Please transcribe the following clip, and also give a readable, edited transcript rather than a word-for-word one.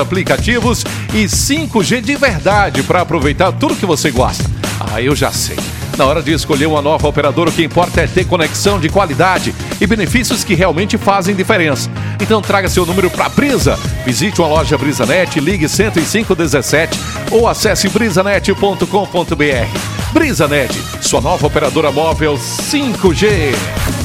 aplicativos e 5G de verdade para aproveitar tudo que você gosta. Eu já sei. Na hora de escolher uma nova operadora, o que importa é ter conexão de qualidade e benefícios que realmente fazem diferença. Então traga seu número para Brisa. Visite uma loja BrisaNet, ligue 10517 ou acesse brisanet.com.br. BrisaNet, sua nova operadora móvel 5G.